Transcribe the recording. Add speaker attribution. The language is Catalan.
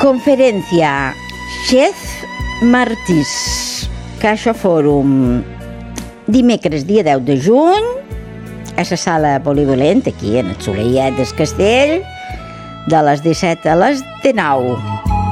Speaker 1: Conferència Xez Martís, Caixa Fòrum, dimecres dia 10 de juny, a la sala polivalent, aquí en el Soleiet del Castell, de les 17 a les 19.